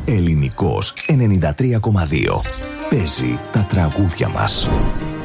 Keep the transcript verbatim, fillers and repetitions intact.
Ελληνικός ενενήντα τρία κόμμα δύο. Παίζει τα τραγούδια μας.